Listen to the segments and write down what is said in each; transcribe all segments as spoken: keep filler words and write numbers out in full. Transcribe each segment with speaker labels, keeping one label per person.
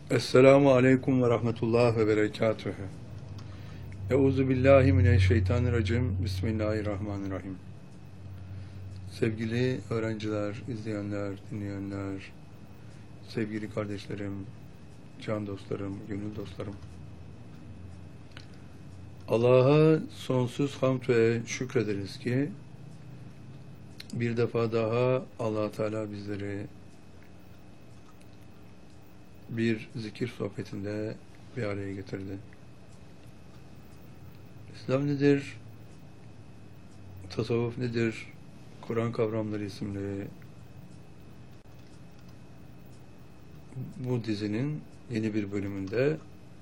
Speaker 1: Esselamu Aleyküm ve Rahmetullah ve Berekatühü. Euzu billahi mineşşeytanirracim. Bismillahirrahmanirrahim. Sevgili öğrenciler, izleyenler, dinleyenler, sevgili kardeşlerim, can dostlarım, gönül dostlarım. Allah'a sonsuz hamd ve şükrederiz ki bir defa daha Allah Teala bizleri bir zikir sohbetinde bir araya getirdi. İslam nedir? Tasavvuf nedir? Kur'an kavramları isimli bu dizinin yeni bir bölümünde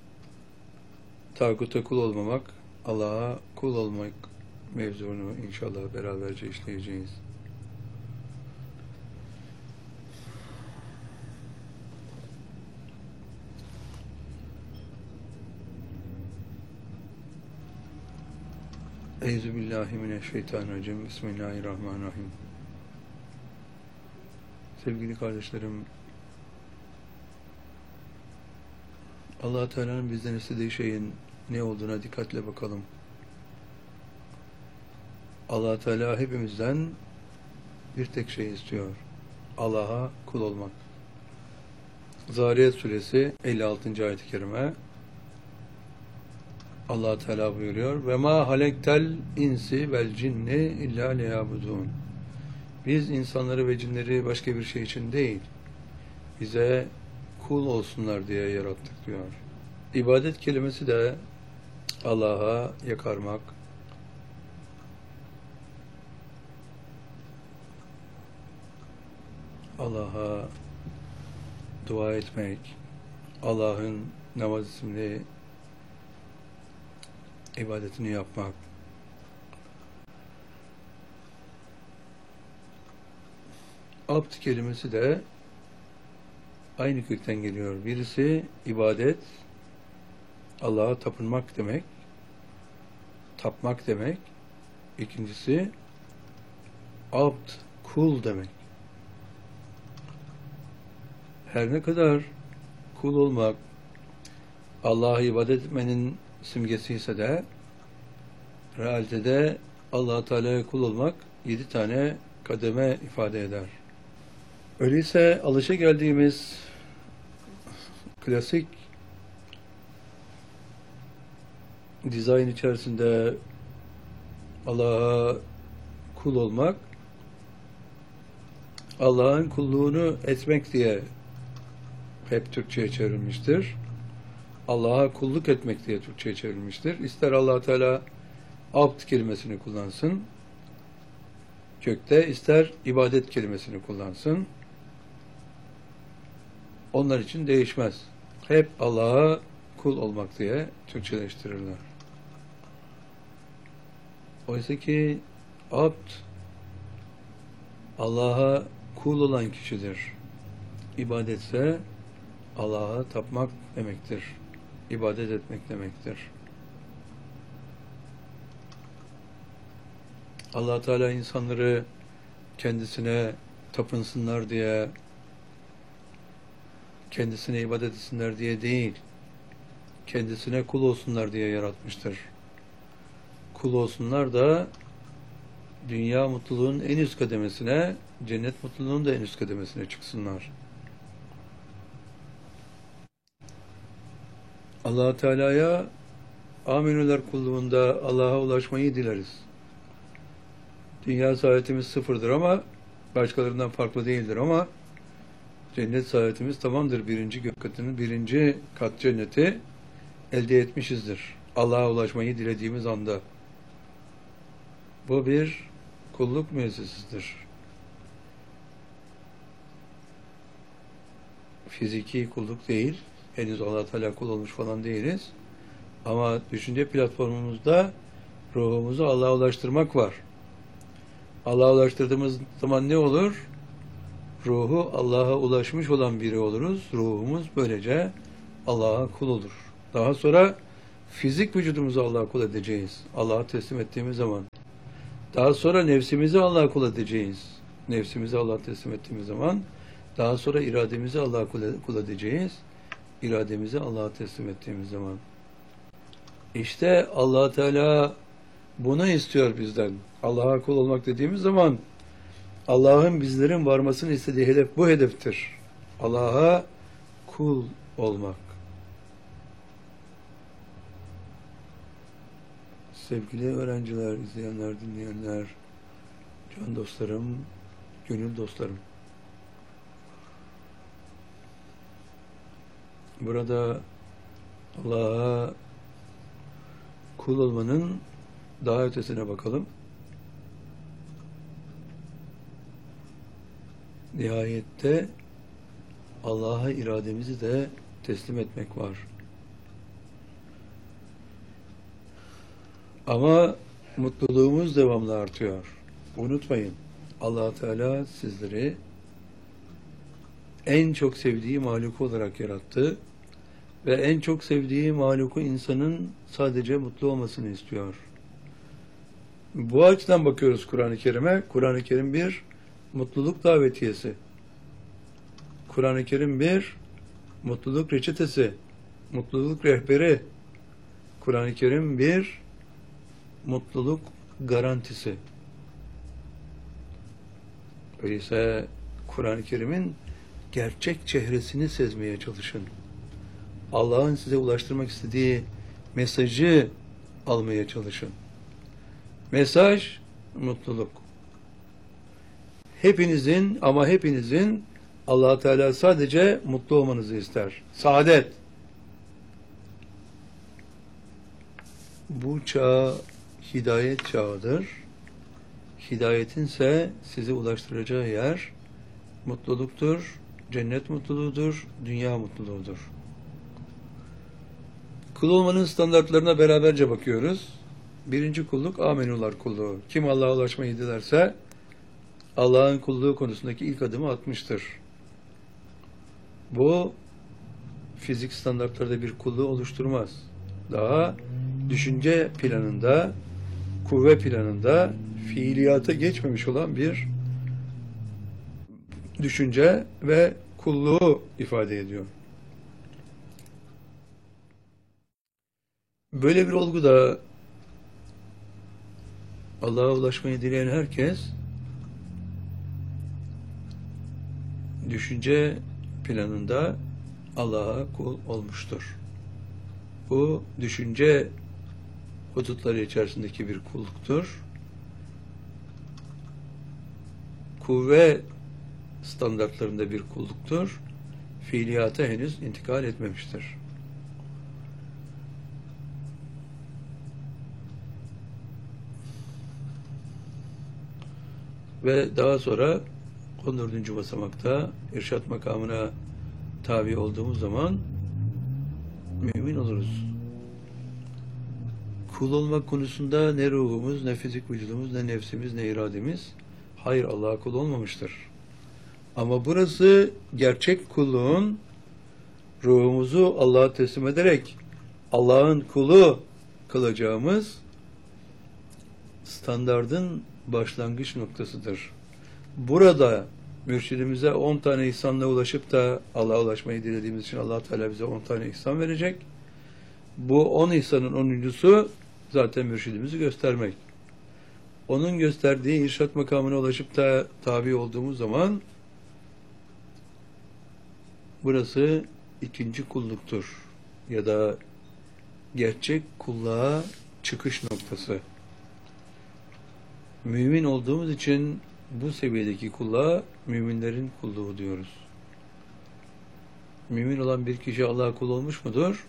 Speaker 1: tağuta kul olmamak, Allah'a kul olmak mevzunu inşallah beraberce işleyeceğiz. Euzubillahimineşşeytanirracim. Bismillahirrahmanirrahim. Sevgili kardeşlerim, Allah Teala'nın bizden istediği şeyin ne olduğuna dikkatle bakalım. Allah Teala hepimizden bir tek şey istiyor. Allah'a kul olmak. Zariyat suresi elli altıncı ayet-i kerime Allah Teala buyuruyor: "Ve ma halektel insi vel cinni illa liyabudun." Biz insanları ve cinleri başka bir şey için değil, bize kul olsunlar diye yarattık diyor. İbadet kelimesi de Allah'a yakarmak, Allah'a dua etmek, Allah'ın namaz isimli ibadetini yapmak. Abd kelimesi de aynı kökten geliyor. Birisi ibadet, Allah'a tapınmak demek, tapmak demek. İkincisi abd, kul demek. Her ne kadar kul olmak Allah'a ibadet etmenin simgesi ise de realitede Allah-u Teala'ya kul olmak yedi tane kademe ifade eder. Öyleyse alışageldiğimiz klasik dizayn içerisinde Allah'a kul olmak, Allah'ın kulluğunu etmek diye hep Türkçe'ye çevrilmiştir. Allah'a kulluk etmek diye Türkçe'ye çevrilmiştir. İster Allah Teala abd kelimesini kullansın kökte, ister ibadet kelimesini kullansın. Onlar için değişmez. Hep Allah'a kul olmak diye Türkçeleştirirler. Oysa ki abd Allah'a kul olan kişidir. İbadetse Allah'a tapmak demektir. İbadet etmek demektir. Allah Teala insanları kendisine tapınsınlar diye, kendisine ibadet etsinler diye değil, kendisine kul olsunlar diye yaratmıştır. Kul olsunlar da dünya mutluluğun en üst kademesine, cennet mutluluğunun da en üst kademesine çıksınlar. Allah Teala'ya amenüler kulluğunda Allah'a ulaşmayı dileriz. Dünya saadetimiz sıfırdır ama başkalarından farklı değildir ama cennet saadetimiz tamamdır. Birinci gök katının birinci kat cenneti elde etmişizdir. Allah'a ulaşmayı dilediğimiz anda. Bu bir kulluk müessesesidir. Fiziki kulluk değil. Henüz Allah Teala kul olmuş falan değiliz. Ama düşünce platformumuzda ruhumuzu Allah'a ulaştırmak var. Allah'a ulaştırdığımız zaman ne olur? Ruhu Allah'a ulaşmış olan biri oluruz. Ruhumuz böylece Allah'a kul olur. Daha sonra fizik vücudumuzu Allah'a kul edeceğiz. Allah'a teslim ettiğimiz zaman. Daha sonra nefsimizi Allah'a kul edeceğiz. Nefsimizi Allah'a teslim ettiğimiz zaman Daha sonra irademizi Allah'a kul edeceğiz. irademizi Allah'a teslim ettiğimiz zaman. İşte Allah Teala bunu istiyor bizden. Allah'a kul olmak dediğimiz zaman Allah'ın bizlerin varmasını istediği hedef bu hedeftir. Allah'a kul olmak. Sevgili öğrenciler, izleyenler, dinleyenler, can dostlarım, gönül dostlarım. Burada Allah'a kul olmanın daha ötesine bakalım. Nihayette Allah'a irademizi de teslim etmek var. Ama mutluluğumuz devamlı artıyor. Unutmayın, Allah Teala sizleri en çok sevdiği mahluku olarak yarattı ve en çok sevdiği mahluku insanın sadece mutlu olmasını istiyor. Bu açıdan bakıyoruz Kur'an-ı Kerim'e. Kur'an-ı Kerim bir mutluluk davetiyesi. Kur'an-ı Kerim bir mutluluk reçetesi, mutluluk rehberi. Kur'an-ı Kerim bir mutluluk garantisi. Öyleyse Kur'an-ı Kerim'in gerçek çehresini sezmeye çalışın. Allah'ın size ulaştırmak istediği mesajı almaya çalışın. Mesaj mutluluk. Hepinizin ama hepinizin Allah Teala sadece mutlu olmanızı ister. Saadet. Bu çağ hidayet çağıdır. Hidayetin ise sizi ulaştıracağı yer mutluluktur, cennet mutluluğudur, dünya mutluluğudur. Kul olmanın standartlarına beraberce bakıyoruz. Birinci kulluk amenular kulluğu. Kim Allah'a ulaşmayı dilerse Allah'ın kulluğu konusundaki ilk adımı atmıştır. Bu fizik standartlarda bir kulluğu oluşturmaz. Daha düşünce planında, kuvve planında fiiliyata geçmemiş olan bir düşünce ve kulluğu ifade ediyor. Böyle bir olguda Allah'a ulaşmayı dileyen herkes düşünce planında Allah'a kul olmuştur. Bu düşünce hudutları içerisindeki bir kulluktur. Kuvve standartlarında bir kulluktur. Fiiliyata henüz intikal etmemiştir. Ve daha sonra on dördüncü basamakta irşat makamına tabi olduğumuz zaman mümin oluruz. Kul olmak konusunda ne ruhumuz, ne fizik vücudumuz, ne nefsimiz, ne irademiz hayır Allah'a kul olmamıştır. Ama burası gerçek kulluğun ruhumuzu Allah'a teslim ederek Allah'ın kulu kılacağımız standardın başlangıç noktasıdır. Burada mürşidimize on tane ihsanla ulaşıp da Allah'a ulaşmayı dilediğimiz için Allah Teala bize on tane ihsan verecek. Bu on ihsanın onuncusu zaten mürşidimizi göstermek. Onun gösterdiği irşat makamına ulaşıp da tabi olduğumuz zaman burası ikinci kulluktur. Ya da gerçek kulluğa çıkış noktası. Mümin olduğumuz için bu seviyedeki kulluğa müminlerin kulluğu diyoruz. Mümin olan bir kişi Allah'a kul olmuş mudur?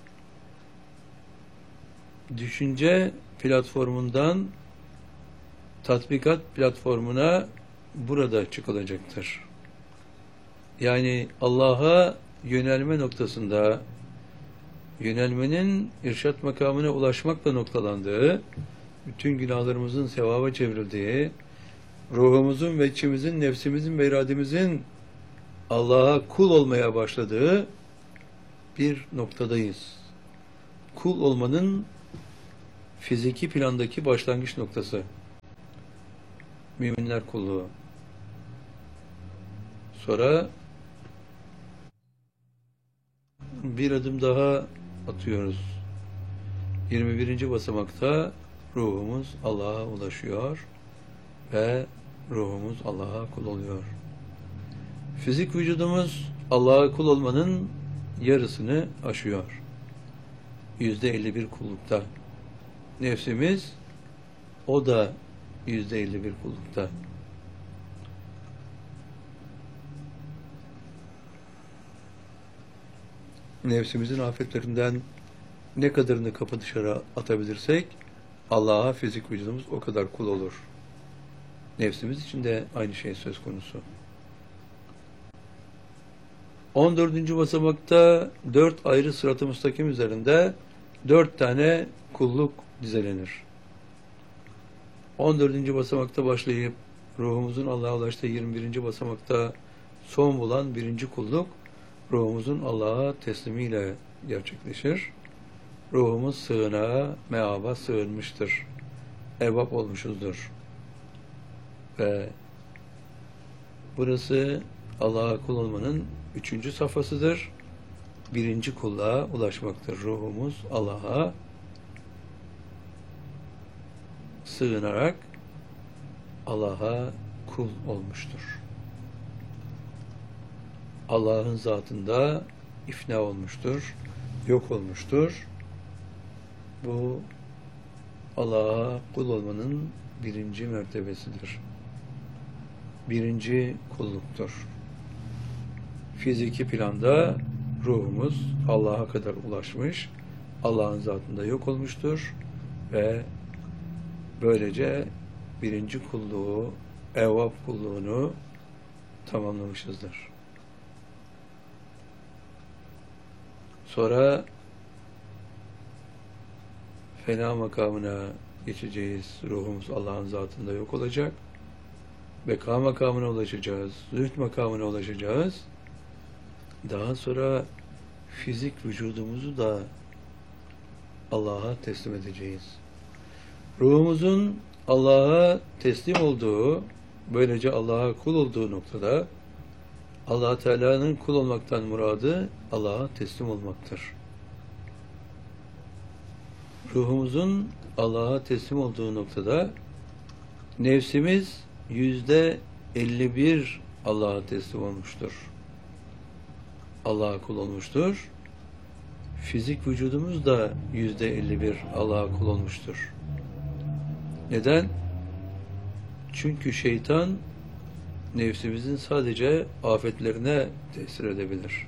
Speaker 1: Düşünce platformundan tatbikat platformuna burada çıkılacaktır. Yani Allah'a yönelme noktasında yönelmenin irşat makamına ulaşmakla noktalandığı, bütün günahlarımızın sevaba çevrildiği, ruhumuzun ve içimizin, nefsimizin ve irademizin Allah'a kul olmaya başladığı bir noktadayız. Kul olmanın fiziki plandaki başlangıç noktası. Müminler kulluğu. Sonra bir adım daha atıyoruz. yirmi birinci basamakta ruhumuz Allah'a ulaşıyor ve ruhumuz Allah'a kul oluyor. Fizik vücudumuz Allah'a kul olmanın yarısını aşıyor. yüzde elli bir kullukta. Nefsimiz o da yüzde elli bir kullukta. Nefsimizin afetlerinden ne kadarını kapı dışarı atabilirsek Allah'a fizik vücudumuz o kadar kul olur. Nefsimiz için de aynı şey söz konusu. on dördüncü basamakta dört ayrı sırat-ı müstakim üzerinde dört tane kulluk dizelenir. on dördüncü basamakta başlayıp ruhumuzun Allah'a ulaştığı yirmi birinci basamakta son bulan birinci kulluk ruhumuzun Allah'a teslimiyle gerçekleşir. Ruhumuz sığınağa, meaba sığınmıştır. Evvap olmuşuzdur. Ve burası Allah'a kul olmanın üçüncü safhasıdır. Birinci kulluğa ulaşmaktır. Ruhumuz Allah'a sığınarak Allah'a kul olmuştur. Allah'ın zatında ifna olmuştur, yok olmuştur. Bu Allah'a kul olmanın birinci mertebesidir. Birinci kulluktur. Fiziki planda ruhumuz Allah'a kadar ulaşmış, Allah'ın zatında yok olmuştur ve böylece birinci kulluğu, evvap kulluğunu tamamlamışızdır. Sonra fena makamına geçeceğiz. Ruhumuz Allah'ın zatında yok olacak. Beka makamına ulaşacağız. Zühd makamına ulaşacağız. Daha sonra fizik vücudumuzu da Allah'a teslim edeceğiz. Ruhumuzun Allah'a teslim olduğu, böylece Allah'a kul olduğu noktada Allah Teala'nın kul olmaktan muradı Allah'a teslim olmaktır. Ruhumuzun Allah'a teslim olduğu noktada nefsimiz yüzde elli bir Allah'a teslim olmuştur. Allah'a kul olmuştur. Fizik vücudumuz da yüzde elli bir Allah'a kul olmuştur. Neden? Çünkü şeytan nefsimizin sadece afetlerine tesir edebilir.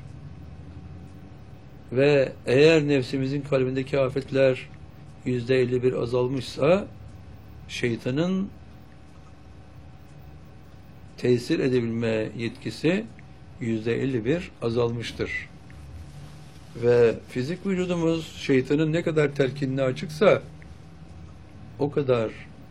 Speaker 1: Ve eğer nefsimizin kalbindeki afetler yüzde elli bir azalmışsa şeytanın tesir edebilme yetkisi yüzde elli bir azalmıştır. Ve fizik vücudumuz şeytanın ne kadar telkinine açıksa o kadar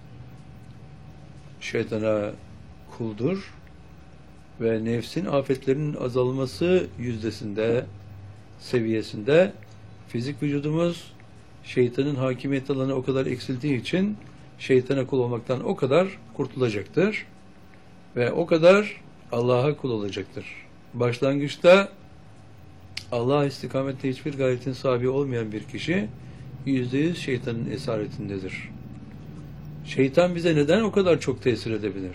Speaker 1: şeytana kuldur ve nefsin afetlerinin azalması yüzdesinde, seviyesinde fizik vücudumuz şeytanın hakimiyet alanı o kadar eksildiği için şeytana kul olmaktan o kadar kurtulacaktır ve o kadar Allah'a kul olacaktır. Başlangıçta Allah istikamette hiçbir gayretin sahibi olmayan bir kişi yüzde yüz şeytanın esaretindedir. Şeytan bize neden o kadar çok tesir edebilir?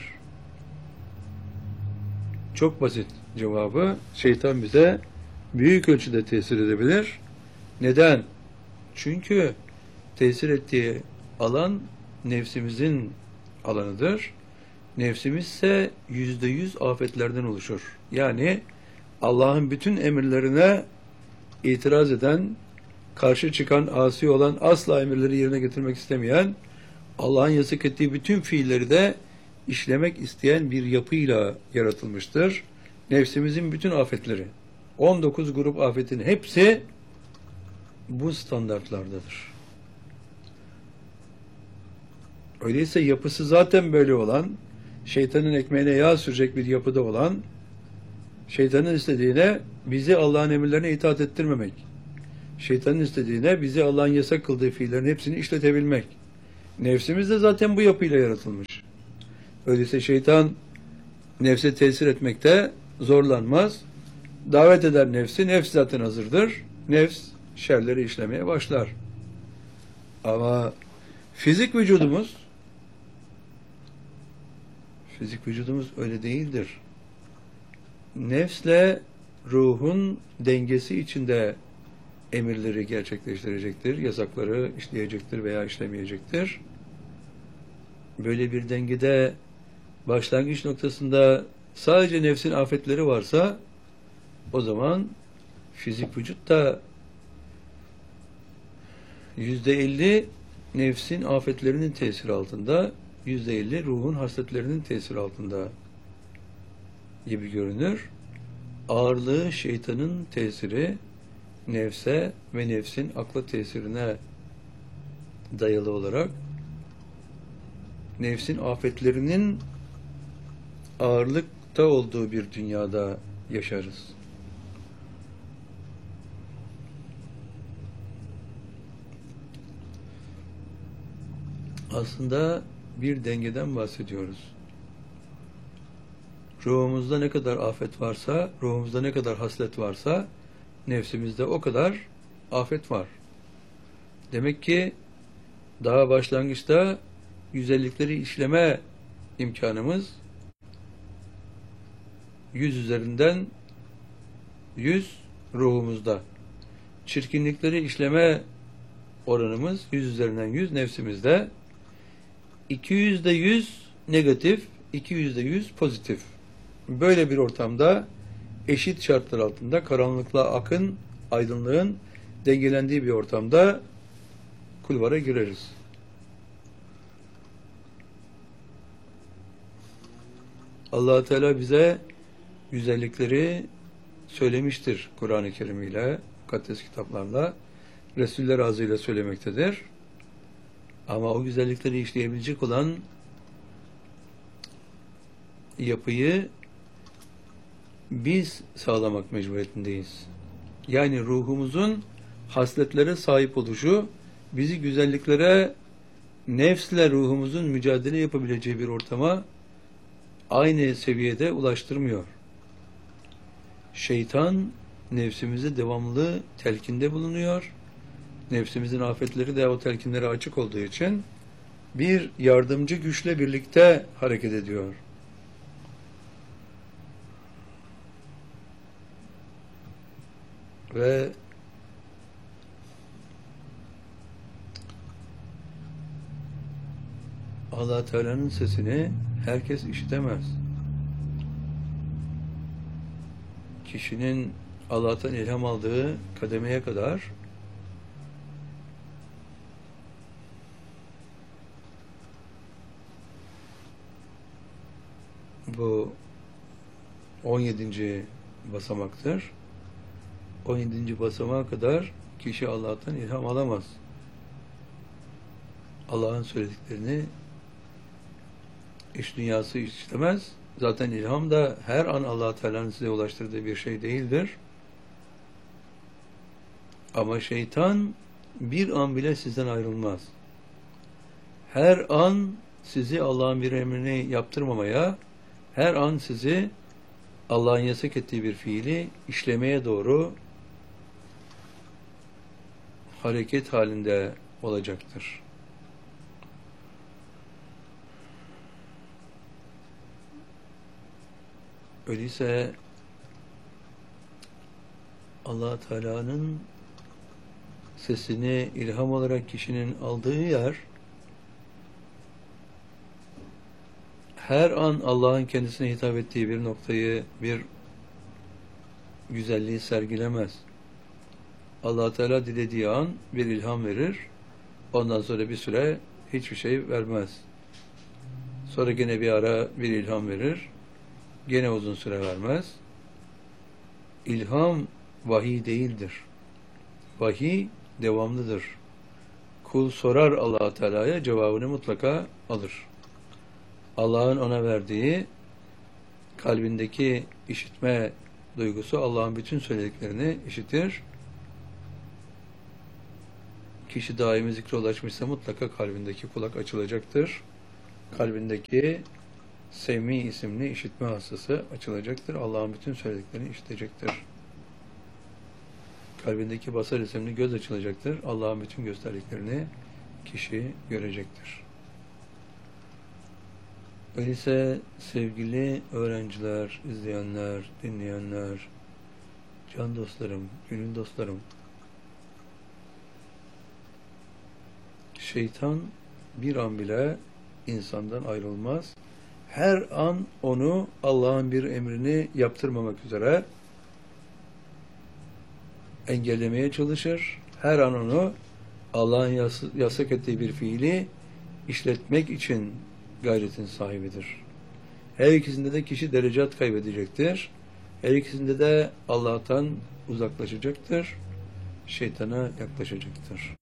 Speaker 1: Çok basit cevabı, şeytan bize büyük ölçüde tesir edebilir. Neden? Çünkü tesir ettiği alan nefsimizin alanıdır. Nefsimiz ise yüzde yüz afetlerden oluşur. Yani Allah'ın bütün emirlerine itiraz eden, karşı çıkan, asi olan, asla emirleri yerine getirmek istemeyen, Allah'ın yasak ettiği bütün fiilleri de işlemek isteyen bir yapıyla yaratılmıştır. Nefsimizin bütün afetleri, on dokuz grup afetin hepsi bu standartlardadır. Öyleyse yapısı zaten böyle olan, şeytanın ekmeğine yağ sürecek bir yapıda olan, şeytanın istediğine bizi Allah'ın emirlerine itaat ettirmemek, şeytanın istediğine bizi Allah'ın yasak kıldığı fiillerin hepsini işletebilmek. Nefsimiz de zaten bu yapıyla yaratılmış. Öyleyse şeytan nefse tesir etmekte zorlanmaz. Davet eder nefsi, nefs zaten hazırdır. nefs şerleri işlemeye başlar. Ama fizik vücudumuz fizik vücudumuz öyle değildir. Nefsle ruhun dengesi içinde emirleri gerçekleştirecektir, yasakları işleyecektir veya işlemeyecektir. Böyle bir dengede başlangıç noktasında sadece nefsin afetleri varsa o zaman fizik vücut da yüzde elli nefsin afetlerinin tesiri altında, yüzde elli ruhun hasletlerinin tesiri altında gibi görünür. Ağırlığı şeytanın tesiri nefse ve nefsin akla tesirine dayalı olarak nefsin afetlerinin ağırlıkta olduğu bir dünyada yaşarız. Aslında bir dengeden bahsediyoruz. Ruhumuzda ne kadar afet varsa, ruhumuzda ne kadar haslet varsa, nefsimizde o kadar afet var. Demek ki daha başlangıçta güzellikleri işleme imkanımız yüz üzerinden yüz ruhumuzda. Çirkinlikleri işleme oranımız yüz üzerinden yüz nefsimizde. iki yüzde yüz negatif, iki yüzde yüz pozitif. Böyle bir ortamda eşit şartlar altında karanlıkla akın, aydınlığın dengelendiği bir ortamda kulvara gireriz. Allah Teala bize güzellikleri söylemiştir Kur'an-ı Kerim ile, mukaddes kitaplarla, Resuller ağzıyla söylemektedir. Ama o güzellikleri işleyebilecek olan yapıyı biz sağlamak mecburiyetindeyiz. Yani ruhumuzun hasletlere sahip oluşu bizi güzelliklere, nefsle ruhumuzun mücadele yapabileceği bir ortama aynı seviyede ulaştırmıyor. Şeytan nefsimize devamlı telkinde bulunuyor. Nefsimizin afetleri de o telkinlere açık olduğu için bir yardımcı güçle birlikte hareket ediyor. Ve Allah Teala'nın sesini herkes işitemez. Kişinin Allah'tan ilham aldığı kademeye kadar bu on yedinci basamaktır. on yedinci basamağa kadar kişi Allah'tan ilham alamaz. Allah'ın söylediklerini iş dünyası işlemez. Zaten ilham da her an Allah Teala'nın size ulaştırdığı bir şey değildir. Ama şeytan bir an bile sizden ayrılmaz. Her an sizi Allah'ın bir emrini yaptırmamaya, her an sizi Allah'ın yasak ettiği bir fiili işlemeye doğru hareket halinde olacaktır. Öyleyse Allah Teala'nın sesini ilham olarak kişinin aldığı yer her an Allah'ın kendisine hitap ettiği bir noktayı, bir güzelliği sergilemez. Allah Teala dilediği an bir ilham verir. Ondan sonra bir süre hiçbir şey vermez. Sonra gene bir ara bir ilham verir. Gene uzun süre vermez. İlham vahiy değildir. Vahiy devamlıdır. Kul sorar Allah Teala'ya, cevabını mutlaka alır. Allah'ın ona verdiği kalbindeki işitme duygusu Allah'ın bütün söylediklerini işitir. Kişi daimi zikre ulaşmışsa mutlaka kalbindeki kulak açılacaktır. Kalbindeki Semî isimli işitme hassası açılacaktır. Allah'ın bütün söylediklerini işitecektir. kalbindeki basar isimli göz açılacaktır. Allah'ın bütün gösterdiklerini kişi görecektir. Öyleyse sevgili öğrenciler, izleyenler, dinleyenler, can dostlarım, gönül dostlarım, şeytan bir an bile insandan ayrılmaz. Her an onu Allah'ın bir emrini yaptırmamak üzere engellemeye çalışır. Her an onu Allah'ın yas yasak ettiği bir fiili işletmek için gayretin sahibidir. Her ikisinde de kişi derecat kaybedecektir. Her ikisinde de Allah'tan uzaklaşacaktır. Şeytana yaklaşacaktır.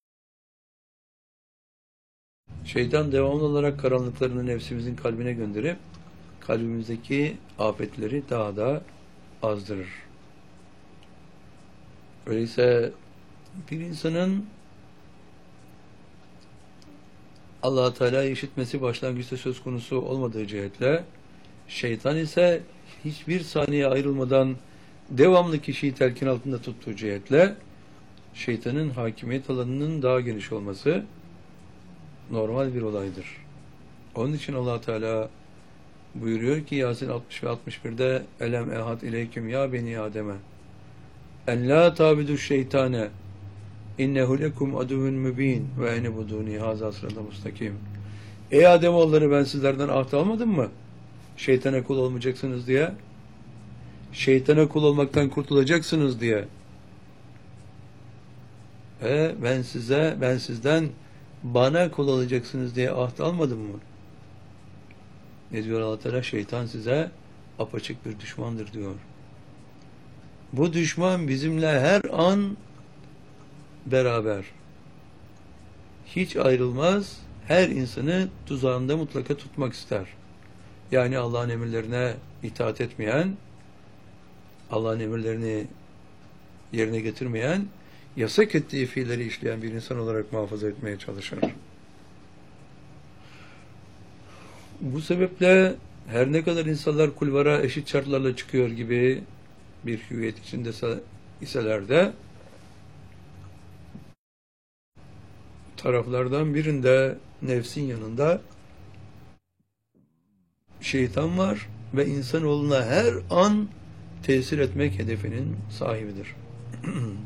Speaker 1: Şeytan devamlı olarak karanlıklarını nefsimizin kalbine gönderip kalbimizdeki afetleri daha da azdırır. Öyleyse bir insanın Allah-u Teala'yı işitmesi başlangıçta söz konusu olmadığı cihetle, şeytan ise hiçbir saniye ayrılmadan devamlı kişiyi telkin altında tuttuğu cihetle, şeytanın hakimiyet alanının daha geniş olması normal bir olaydır. Onun için Allah Teala buyuruyor ki Yasin altmış ve altmış birde Elem ehad ileyküm ya beni Adem'e en la tabidu şeytane innehu lekum aduvun mübin ve ene buduni haza sırada mustakim. Ey Ademoğulları, ben sizlerden ahd almadım mı? Şeytana kul olmayacaksınız diye. Şeytana kul olmaktan kurtulacaksınız diye. E ben size, ben sizden bana kul olacaksınız diye ahd almadım mı? Ne diyor Allah Teala? Şeytan size apaçık bir düşmandır diyor. Bu düşman bizimle her an beraber. Hiç ayrılmaz. Her insanı tuzağında mutlaka tutmak ister. Yani Allah'ın emirlerine itaat etmeyen, Allah'ın emirlerini yerine getirmeyen, yasak ettiği fiilleri işleyen bir insan olarak muhafaza etmeye çalışır. Bu sebeple her ne kadar insanlar kulvara eşit şartlarla çıkıyor gibi bir hüviyet içinde iseler de taraflardan birinde nefsin yanında şeytan var ve insanoğluna her an tesir etmek hedefinin sahibidir.